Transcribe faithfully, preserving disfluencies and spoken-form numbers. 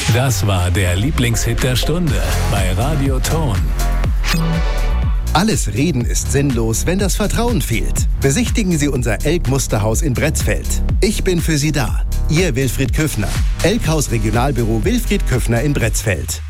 Das war der Lieblingshit der Stunde bei Radio Ton. Alles Reden ist sinnlos, wenn das Vertrauen fehlt. Besichtigen Sie unser Elk-Musterhaus in Bretzfeld. Ich bin für Sie da. Ihr Wilfried Küffner. Elkhaus Regionalbüro Wilfried Küffner in Bretzfeld.